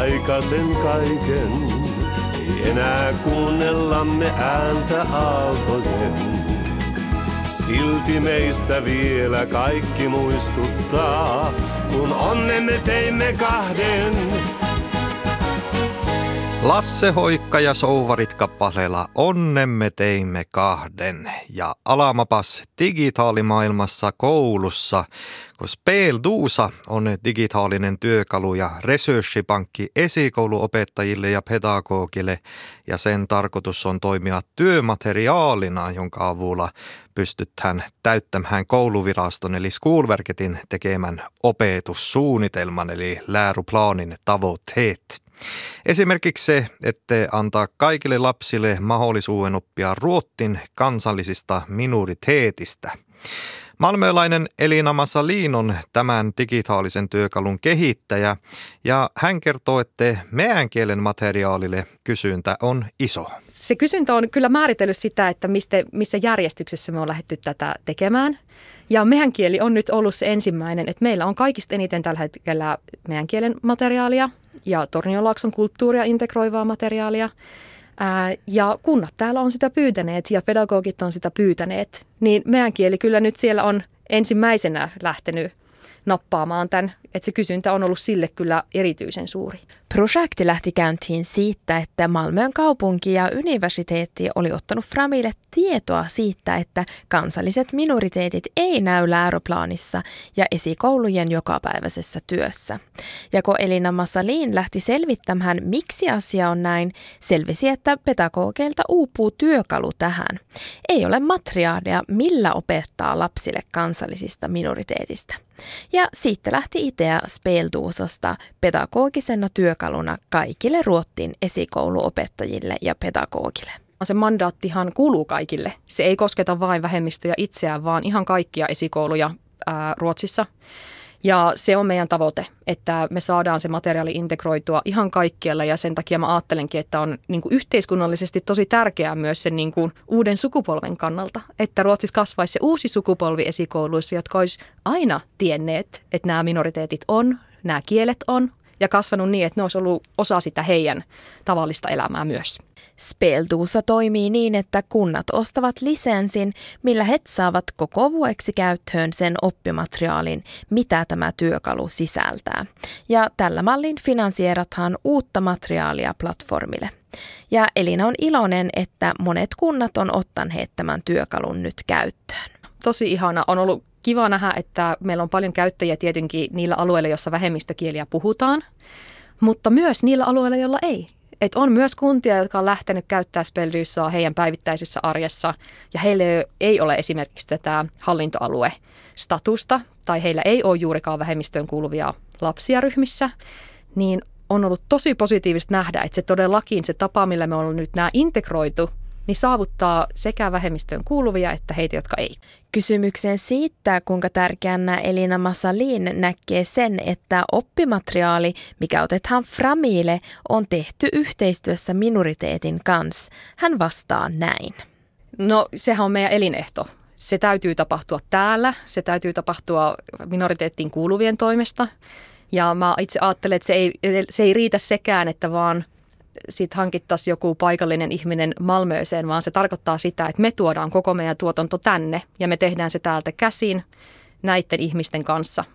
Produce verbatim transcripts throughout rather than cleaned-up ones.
aikaisen kaiken. Ei enää kuunnellamme ääntä aaltojen. Silti meistä vielä kaikki muistuttaa, kun onnemme teimme kahden. Lasse Hoikka ja Souvarit kappaleella Onnemme teimme kahden. Ja alamapas digitaalimaailmassa koulussa, kun Speldusa on digitaalinen työkalu ja resurssipankki esikouluopettajille ja pedagogille. Ja sen tarkoitus on toimia työmateriaalina, jonka avulla pystytään täyttämään kouluviraston eli Skolverketin tekemän opetussuunnitelman eli läroplanin tavoitteet. Esimerkiksi se, että antaa kaikille lapsille mahdollisuuden oppia ruotsin kansallisista minoriteetistä. Malmölainen Elina Massalin on tämän digitaalisen työkalun kehittäjä ja hän kertoo, että meidän kielen materiaalille kysyntä on iso. Se kysyntä on kyllä määritellyt sitä, että mistä, missä järjestyksessä me on lähdetty tätä tekemään. Ja meidän kieli on nyt ollut se ensimmäinen, että meillä on kaikista eniten tällä hetkellä meidän kielen materiaalia ja Tornionlaakson kulttuuria integroivaa materiaalia. Ää, ja kunnat täällä on sitä pyytäneet ja pedagogit on sitä pyytäneet, niin meidän kieli kyllä nyt siellä on ensimmäisenä lähtenyt nappaamaan tämän, että se kysyntä on ollut sille kyllä erityisen suuri. Projekti lähti käyntiin siitä, että Malmön kaupunki ja universiteetti oli ottanut framille tietoa siitä, että kansalliset minoriteetit ei näy läroplaanissa ja esikoulujen jokapäiväisessä työssä. Ja kun Elina Massalin lähti selvittämään, miksi asia on näin, selvisi, että pedagogeilta uupuu työkalu tähän. Ei ole materiaalia, millä opettaa lapsille kansallisista minoriteetista. Ja siitä lähti idea Speltusasta pedagogisena työkaluna kaikille ruotsin esikouluopettajille ja pedagogille. Se mandaattihan kuuluu kaikille. Se ei kosketa vain vähemmistöjä itseään, vaan ihan kaikkia esikouluja ää, Ruotsissa. Ja se on meidän tavoite, että me saadaan se materiaali integroitua ihan kaikkialla ja sen takia mä ajattelenkin, että on niin kuin yhteiskunnallisesti tosi tärkeää myös sen niin kuin uuden sukupolven kannalta, että Ruotsissa kasvaisi se uusi sukupolvi esikouluissa, jotka olisi aina tienneet, että nämä minoriteetit on, nämä kielet on ja kasvanut niin, että ne olisi ollut osa sitä heidän tavallista elämää myös. Speltusa toimii niin, että kunnat ostavat lisenssin, millä he saavat koko vuodeksi käyttöön sen oppimateriaalin, mitä tämä työkalu sisältää. Ja tällä mallin finansierathan uutta materiaalia platformille. Ja Elina on iloinen, että monet kunnat on ottaneet tämän työkalun nyt käyttöön. Tosi ihana. On ollut kiva nähdä, että meillä on paljon käyttäjiä tietenkin niillä alueilla, joissa vähemmistökieliä puhutaan, mutta myös niillä alueilla, joilla ei. Et on myös kuntia, jotka on lähtenyt käyttämään Speldusaa heidän päivittäisessä arjessa ja heillä ei ole esimerkiksi tätä hallintoalue-statusta tai heillä ei ole juurikaan vähemmistöön kuuluvia lapsia ryhmissä, niin on ollut tosi positiivista nähdä, että se todellakin se tapa, millä me ollaan nyt nämä integroitu, niin saavuttaa sekä vähemmistöön kuuluvia että heitä, jotka ei. Kysymykseen siitä, kuinka tärkeänä Elina Massalin näkee sen, että oppimateriaali, mikä otetaan framille, on tehty yhteistyössä minoriteetin kanssa. Hän vastaa näin. No sehän on meidän elinehto. Se täytyy tapahtua täällä, se täytyy tapahtua minoriteettiin kuuluvien toimesta. Ja mä itse ajattelen, että se ei, se ei riitä sekään, että vaan sitten hankittaisiin joku paikallinen ihminen Malmööseen, vaan se tarkoittaa sitä, että me tuodaan koko meidän tuotanto tänne ja me tehdään se täältä käsin näiden ihmisten kanssa.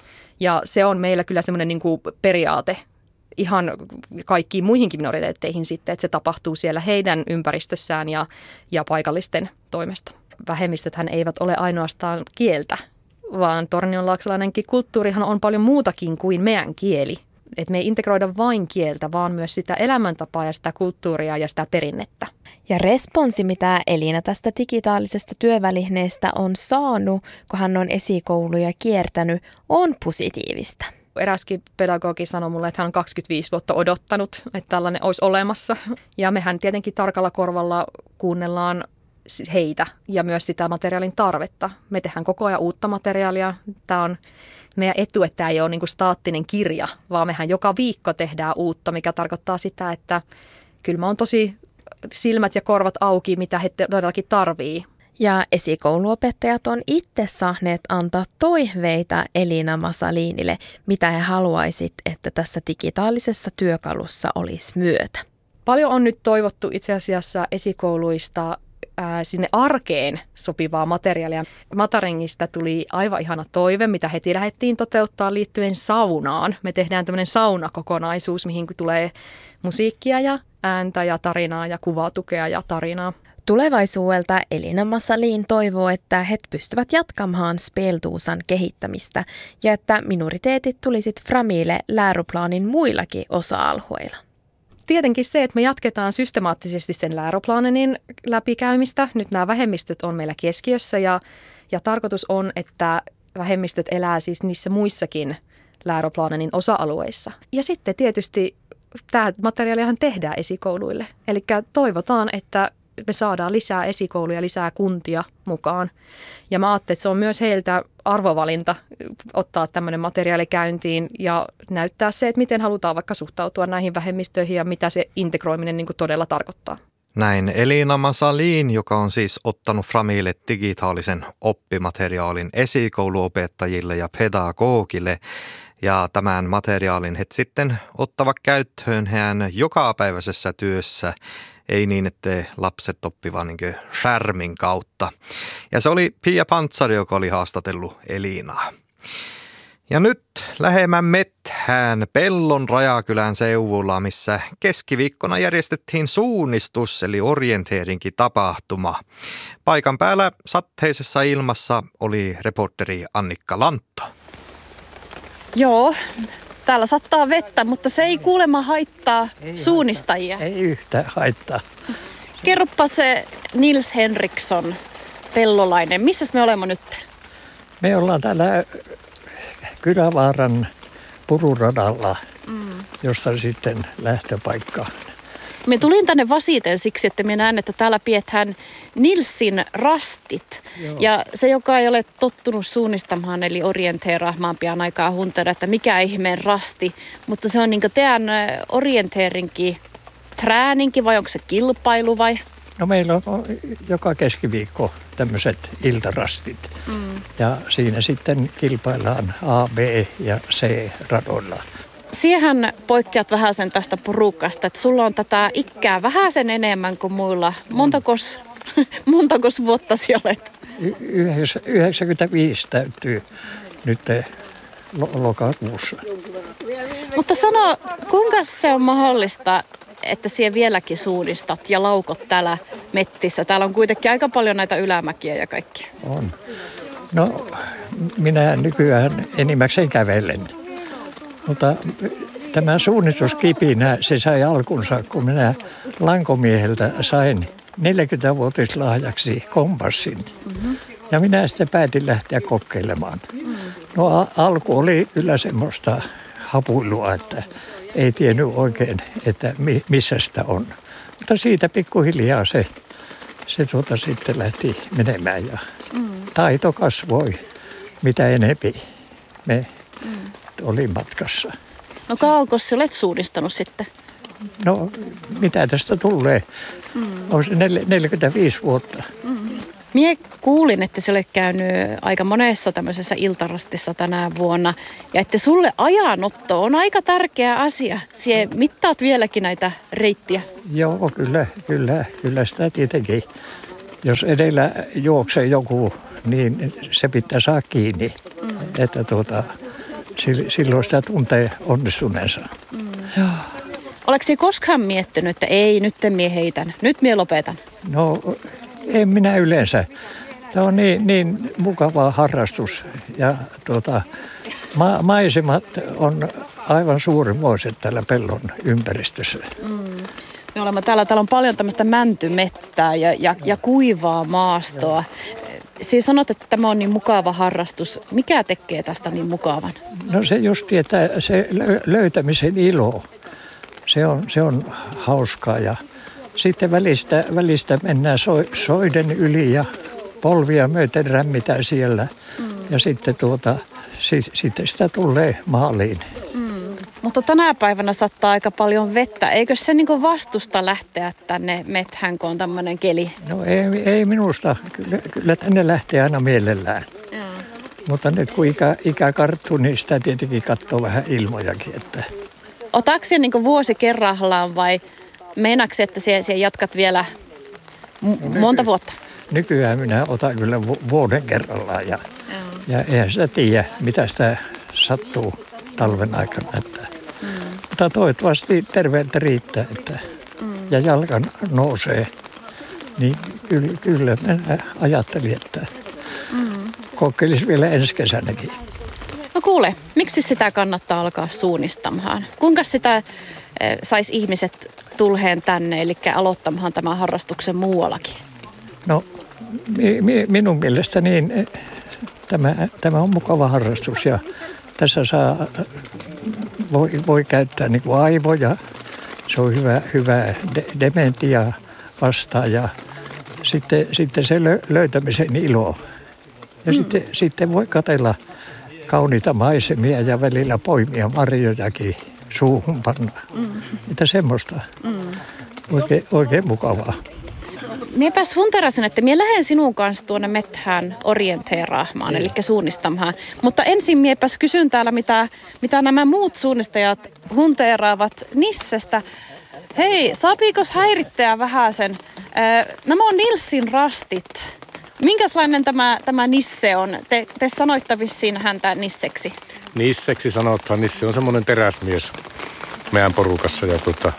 Ja se on meillä kyllä semmoinen niin kuin periaate ihan kaikkiin muihinkin minoriteetteihin sitten, että se tapahtuu siellä heidän ympäristössään ja, ja paikallisten toimesta. Vähemmistöthän eivät ole ainoastaan kieltä, vaan tornionlaaksalainenkin kulttuurihan on paljon muutakin kuin meidän kieli. Että me ei integroida vain kieltä, vaan myös sitä elämäntapaa ja sitä kulttuuria ja sitä perinnettä. Ja responsi, mitä Elina tästä digitaalisesta työvälineestä on saanut, kun hän on esikouluja kiertänyt, on positiivista. Eräskin pedagogi sanoi mulle, että hän on kaksikymmentäviisi vuotta odottanut, että tällainen olisi olemassa. Ja mehän tietenkin tarkalla korvalla kuunnellaan heitä ja myös sitä materiaalin tarvetta. Me tehdään koko ajan uutta materiaalia. Tämä on meidän etu, että tämä ei ole niin kuin staattinen kirja, vaan mehän joka viikko tehdään uutta, mikä tarkoittaa sitä, että kyllä mä oon tosi silmät ja korvat auki, mitä he todellakin tarvii. Ja esikouluopettajat on itse saaneet antaa toiveita Elina Masalinille, mitä he haluaisit, että tässä digitaalisessa työkalussa olisi myötä. Paljon on nyt toivottu itse asiassa esikouluista ää, sinne arkeen sopivaa materiaalia. Matarengista tuli aivan ihana toive, mitä heti lähdettiin toteuttaa liittyen saunaan. Me tehdään tämmöinen saunakokonaisuus, mihin tulee musiikkia ja ääntä ja tarinaa ja kuvatukea ja tarinaa. Tulevaisuudelta Elina Masalin toivoo, että he pystyvät jatkamaan Speltuusan kehittämistä ja että minoriteetit tulisit Framille läroplanin muillakin osa-alueilla. Tietenkin se, että me jatketaan systemaattisesti sen läroplanin läpikäymistä. Nyt nämä vähemmistöt on meillä keskiössä ja, ja tarkoitus on, että vähemmistöt elää siis niissä muissakin läroplanin osa-alueissa. Ja sitten tietysti tämä materiaalihan tehdään esikouluille. Eli toivotaan, että me saadaan lisää esikouluja, lisää kuntia mukaan. Ja mä ajattelin, että se on myös heiltä arvovalinta ottaa tämmöinen materiaali käyntiin ja näyttää se, että miten halutaan vaikka suhtautua näihin vähemmistöihin ja mitä se integroiminen niin kuin todella tarkoittaa. Näin Elina Masalin, joka on siis ottanut Framille digitaalisen oppimateriaalin esikouluopettajille ja pedagogille. Ja tämän materiaalin he sitten ottavat käyttöön heidän jokapäiväisessä työssä. Ei niin, että lapset oppivat niin skärmin kautta. Ja se oli Pia Pantsari, joka oli haastatellut Elinaa. Ja nyt lähemmän methään Pellon Rajakylän seuvulla, missä keskiviikkona järjestettiin suunnistus eli orienteerinkin tapahtuma. Paikan päällä sateisessa ilmassa oli reporteri Annikka Lantto. Joo, täällä sattaa vettä, mutta se ei kuulemma haittaa ei suunnistajia. Haittaa. Ei yhtään haittaa. Kerropa se Nils Henriksson, pellolainen. Missäs me olemme nyt? Me ollaan täällä Kylävaaran pururadalla, mm. jossa sitten lähtöpaikka. Me tulin tänne vasiten siksi, että minä näen, että täällä pidetään Nilsin rastit. Joo. Ja se, joka ei ole tottunut suunnistamaan, eli orienteeraamaan pian aikaa huntera, että mikä ihmeen rasti. Mutta se on niin kuin teidän orienteerinkin trääninkin vai onko se kilpailu vai? No meillä on joka keskiviikko tämmöiset iltarastit. Mm. Ja siinä sitten kilpaillaan A, B ja C radoilla. Siihen poikkeat vähän sen tästä porukasta, että sulla on tätä ikää vähän sen enemmän kuin muilla. Montakos, montakos vuotta siellä olet? yhdeksänkymmentäviisi täytyy nyt lokakuussa. Mutta sano, kuinka se on mahdollista, että siellä vieläkin suunnistat ja laukot täällä mettissä? Täällä on kuitenkin aika paljon näitä ylämäkiä ja kaikkia. On. No, minä nykyään enimmäkseen kävelen. Mutta tämä suunnistuskipinä, se sai alkunsa, kun minä lankomieheltä sain neljäkymmenvuotislahjaksi kompassin. Mm-hmm. Ja minä sitten päätin lähteä kokeilemaan. Mm. No alku oli kyllä semmoista hapuilua, että ei tiennyt oikein, että missä sitä on. Mutta siitä pikkuhiljaa se, se tuota sitten lähti menemään ja mm. taito kasvoi mitä enempi me mm. oli matkassa. No kauanko sä olet suunnistanut sitten? No mitä tästä tulee? Mm. On se neljäkymmentäviisi vuotta. Mm. Mie kuulin, että sä olet käynyt aika monessa tämmöisessä iltarastissa tänä vuonna ja että sulle ajanotto on aika tärkeä asia. Sie mittaat vieläkin näitä reittiä. Joo, kyllä, kyllä, kyllä sitä tietenkin. Jos edellä juoksee joku, niin se pitää saada kiinni, mm. että tuota, silloin sitä tuntee onnistuneensa. Mm. Oletko sinä koskaan miettinyt, että ei, nyt mie heitän, nyt mie lopetan? No en minä yleensä. Tämä on niin, niin mukava harrastus ja tuota, ma- maisemat on aivan suurimoiset täällä Pellon ympäristössä. Mm. Me olemme täällä, täällä on paljon tämmöistä mäntymettää ja, ja, ja kuivaa maastoa. Siis sanot, että tämä on niin mukava harrastus. Mikä tekee tästä niin mukavan? No se just, että se löytämisen ilo, se on, se on hauskaa ja sitten välistä, välistä mennään so, soiden yli ja polvia myöten rämmitään siellä mm. ja sitten tuota, sit, sitten sitä tulee maaliin. Mm. Mutta tänä päivänä sattaa aika paljon vettä. Eikö se niinku vastusta lähteä tänne methään, kun on tämmöinen keli? No ei, ei minusta. Kyllä, kyllä tänne lähtee aina mielellään. Joo. Mutta nyt kun ikä, ikä karttuu, niin sitä tietenkin katsoo vähän ilmojakin. Että... Otaako se niinku vuosi kerrallaan vai meinaatko että siellä, siellä jatkat vielä m- monta vuotta? Nykyään minä otan kyllä vuoden kerrallaan ja, ja eihän sitä tiedä, mitä sitä sattuu talven aikana. Että, mm. Mutta toivottavasti terveyttä riittää että, mm. ja jalka nousee. Niin kyllä, kyllä minä ajattelin, että mm. kokeilisi vielä ensi kesänäkin. No kuule, miksi sitä kannattaa alkaa suunnistamaan? Kuinka sitä äh, saisi ihmiset tulheen tänne, eli aloittamaan tämän harrastuksen muuallakin? No mi, mi, minun mielestä niin tämä, tämä on mukava harrastus ja tässä saa, voi, voi käyttää niin kuin aivoja. Se on hyvä, hyvä de, dementia vastaan ja sitten, sitten se lö, löytämisen ilo. Ja mm. sitten, sitten voi katsella kauniita maisemia ja välillä poimia marjojakin suuhun panna. Mm. Mitä semmoista. Mm. Oikein, oikein mukavaa. Miepäs hunterasin, että mie lähden sinun kanssa tuonne methään orienteeraamaan, eli suunnistamaan. Mutta ensin miepäs kysyn täällä, mitä, mitä nämä muut suunnistajat hunteeraavat Nissestä. Hei, saapiikos häirittää vähän sen? Äh, nämä on Nilsin rastit. Minkälainen tämä, tämä Nisse on? Te, te sanoitte vissiin häntä Nisseksi. Nisseksi sanotaan. Nisse on semmoinen teräsmies meidän porukassa ja tota,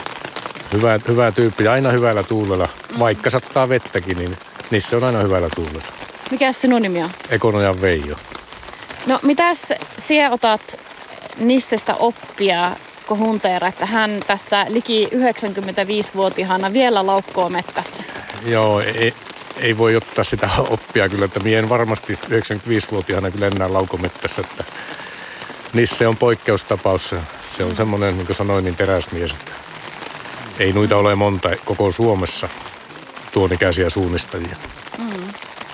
hyvä, hyvä tyyppi. Aina hyvällä tuulella. Vaikka sattaa vettäkin, niin Nisse on aina hyvällä tuulella. Mikäs sinun nimi on? Ekonojan Veijo. No mitäs sinä otat Nissestä oppia, kun hunteera, että hän tässä liki yhdeksänkymmentäviisivuotiaana vielä laukkoo mettässä? Joo, ei, ei voi ottaa sitä oppia kyllä, että mie en varmasti yhdeksänkymmentäviisivuotiaana kyllä enää laukomettässä, että Nisse on poikkeustapaus. Se on semmoinen, niin kuin sanoin, niin teräsmies, että ei noita ole monta koko Suomessa tuon ikäisiä suunnistajia. Mm.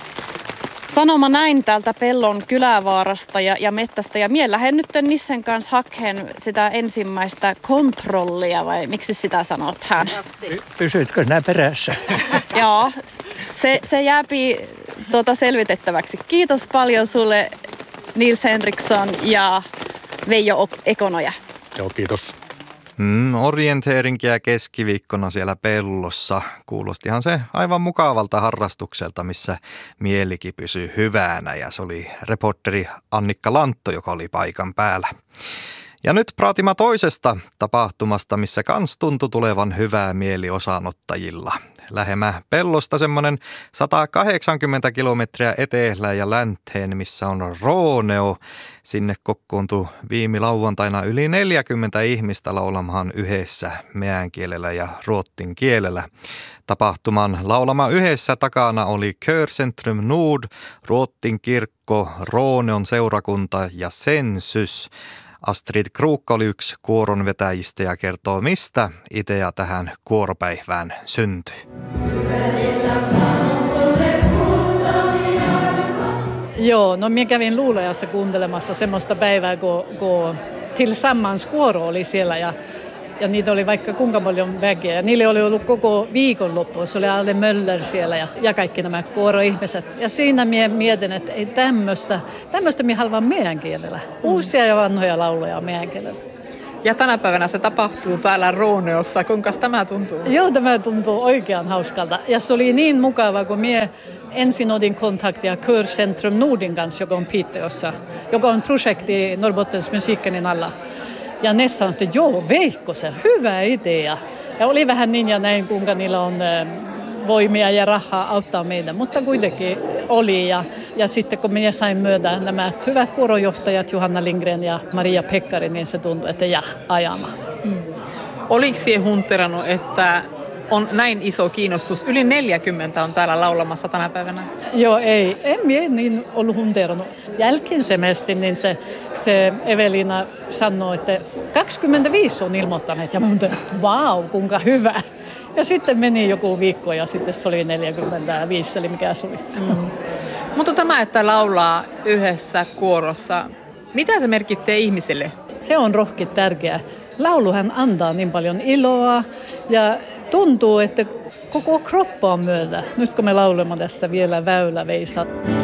Sanoma näin täältä Pellon kylävaarasta ja, ja mettästä. Ja mie lähden nyt Nissen kanssa hakkeen sitä ensimmäistä kontrollia, vai miksi sitä sanot hän? Pysytkö nää perässä? Joo, se, se jääpi tuota selvitettäväksi. Kiitos paljon sulle Nils Henriksson ja Veijo Ekonoja. Joo, kiitos. Mm, orienteerinkiä keskiviikkona siellä pellossa. Kuulostihan se aivan mukavalta harrastukselta, missä mielikin pysyi hyvänä ja se oli reporteri Annikka Lantto, joka oli paikan päällä. Ja nyt praatima toisesta tapahtumasta, missä kans tuntui tulevan hyvää mieli osanottajilla. Lähemmä pellosta semmoinen sata kahdeksankymmentä kilometriä etelä ja länteen, missä on Rooneo. Sinne kokoontui viime lauantaina yli neljäkymmentä ihmistä laulamaan yhdessä meän kielellä ja ruottin kielellä. Tapahtuman laulama yhdessä takana oli Körcentrum Nord, Ruottin kirkko, Rooneon seurakunta ja Sensys. Astrid Kruukka oli yksi kuoron vetäjistä ja kertoo, mistä idea tähän kuoropäivään syntyi. Joo, no minä kävin Luulajassa kuuntelemassa semmoista päivää, kun, kun Tillsammans kuoro oli siellä ja, ja niitä oli vaikka kuinka paljon väkeä. Ja niille oli ollut koko viikonloppu, se oli Alde Möller siellä ja, ja kaikki nämä kuoroihmiset. Ja siinä minä mietin, että ei tämmöistä, tämmöistä minä haluan meidän kielellä. Uusia ja vanhoja lauluja meidän kielellä. Ja tänä päivänä se tapahtuu täällä Rooneossa. Kuinka tämä tuntuu? Joo, tämä tuntuu oikein hauskalta. Ja se oli niin mukava, kun minä ensin otin kontaktia Körcentrum Nordin kanssa, joka on Piteossa, joka on projekti Norrbottens musiikkenin alla. Ja ne sanoi, että joo, Veikko, se hyvä idea. Ja oli vähän niin ja näin, kuinka niillä on voimia ja rahaa auttaa meitä, mutta kuitenkin oli. Ja, ja sitten kun minä sain myötä nämä hyvät kuorojohtajat, Johanna Lindgren ja Maria Pekkari, niin se tuntui, että ja, ajama. Hmm. Oliko siihen hunterannut, että on näin iso kiinnostus? Yli neljäkymmentä on täällä laulamassa tänä päivänä. Joo, ei. En minä niin ollut hunterannut. Jälkeensemesti niin se, se Evelina sanoi, että kaksikymmentäviisi on ilmoittaneet. Ja mä hunterin, että vau, kuinka hyvä. Ja sitten meni joku viikko ja sitten se oli neljäkymmentäviisi, eli mikä se oli. Mm. Mutta tämä, että laulaa yhdessä kuorossa, mitä se merkittää ihmisille? Se on rohkit tärkeää. Lauluhan antaa niin paljon iloa ja tuntuu, että koko kroppa on myötä. Nyt kun me laulemme tässä vielä Väylä Veisa.